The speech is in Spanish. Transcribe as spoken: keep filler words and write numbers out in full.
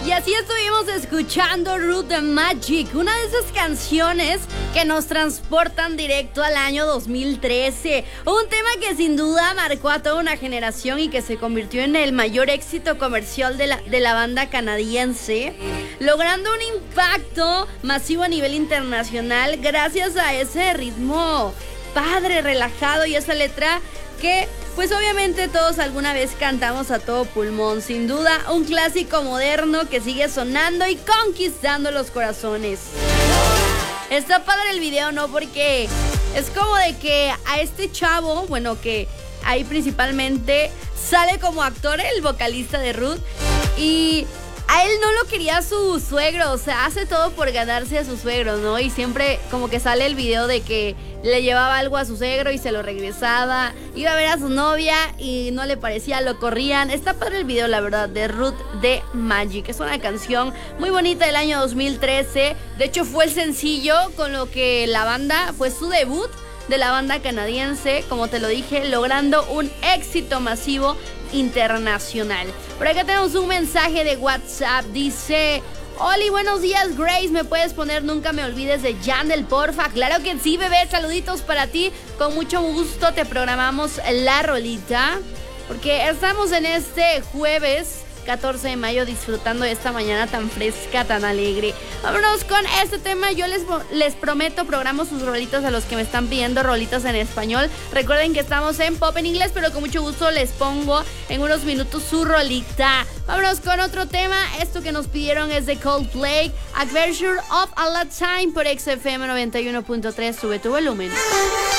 Y así estuvimos escuchando Ruth the Magic, una de esas canciones que nos transportan directo al año dos mil trece. Un tema que sin duda marcó a toda una generación y que se convirtió en el mayor éxito comercial de la, de la banda canadiense, logrando un impacto masivo a nivel internacional gracias a ese ritmo padre, relajado y esa letra que pues obviamente todos alguna vez cantamos a todo pulmón. Sin duda un clásico moderno que sigue sonando y conquistando los corazones. Está padre el video, ¿no? Porque es como de que a este chavo, bueno, que ahí principalmente sale como actor el vocalista de Ruth, y a él no lo quería su suegro, o sea, hace todo por ganarse a su suegro, ¿no? Y siempre como que sale el video de que le llevaba algo a su suegro y se lo regresaba, iba a ver a su novia y no le parecía, lo corrían. Está padre el video, la verdad, de Ruth the Magic. Es una canción muy bonita del año dos mil trece. De hecho, fue el sencillo con lo que la banda, fue su debut de la banda canadiense, como te lo dije, logrando un éxito masivo internacional. Por acá tenemos un mensaje de WhatsApp, dice: Oli, buenos días, Grace, ¿me puedes poner Nunca me olvides de Yandel, porfa? Claro que sí, bebé, saluditos para ti, con mucho gusto te programamos la rolita, porque estamos en este jueves catorce de mayo disfrutando de esta mañana tan fresca, tan alegre. Vámonos con este tema. Yo les, les prometo programo sus rolitas a los que me están pidiendo rolitas en español. Recuerden que estamos en pop en inglés, pero con mucho gusto les pongo en unos minutos su rolita. Vámonos con otro tema. Esto que nos pidieron es de Coldplay, Adventure of a Lifetime, por X F M noventa y uno punto tres. Sube tu volumen.